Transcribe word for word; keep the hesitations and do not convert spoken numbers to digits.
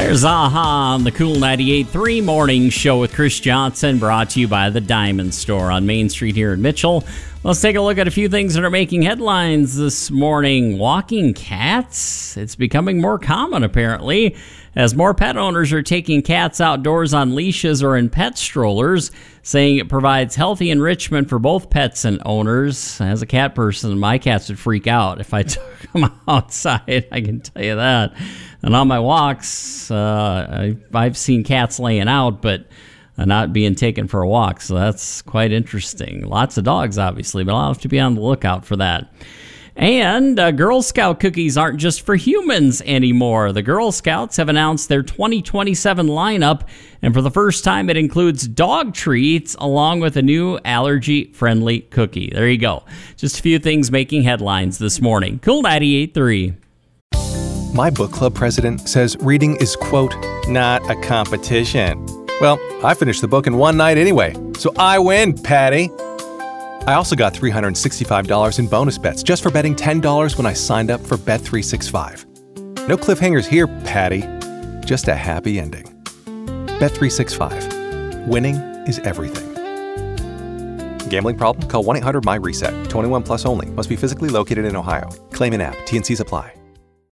There's Aha on the Cool ninety-eight point three Morning Show with Chris Johnson, brought to you by the Diamond Store on Main Street here in Mitchell. Let's take a look at a few things that are making headlines this morning. Walking cats? It's becoming more common, apparently, as more pet owners are taking cats outdoors on leashes or in pet strollers, saying it provides healthy enrichment for both pets and owners. As a cat person, my cats would freak out if I took them outside, I can tell you that. And on my walks, uh, I, I've seen cats laying out, but not being taken for a walk, so that's quite interesting. Lots of dogs, obviously, but I'll have to be on the lookout for that. And uh, Girl Scout cookies aren't just for humans anymore. The Girl Scouts have announced their twenty twenty-seven lineup, and for the first time it includes dog treats along with a new allergy-friendly cookie. There you go. Just a few things making headlines this morning. Cool ninety-eight point three. My book club president says reading is, quote, not a competition. Well, I finished the book in one night anyway, so I win, Patty. I also got three hundred sixty-five dollars in bonus bets just for betting ten dollars when I signed up for Bet three sixty-five. No cliffhangers here, Patty. Just a happy ending. Bet three sixty-five. Winning is everything. Gambling problem? Call one eight hundred M Y RESET. twenty-one plus only. Must be physically located in Ohio. Claim in app. T and Cs apply.